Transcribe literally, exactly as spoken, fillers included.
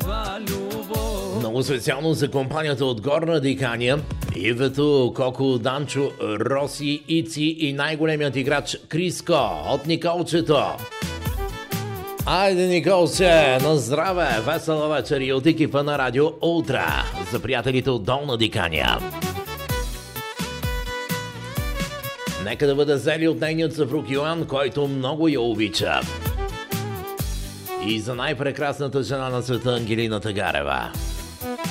Много специално за компанията от Горна Диканя, Ивето, Коко, Данчо, Роси, Ици и най-големият играч Криско от Николчето. Айде, Николче, на здраве! Весела вечер и от екипа на Радио Ултра за приятелите от Долна Диканя. Нека да бъде зели от нейният съпруг Йоан, който много я обича. И за най-прекрасната жена на света Ангелина Тагарева.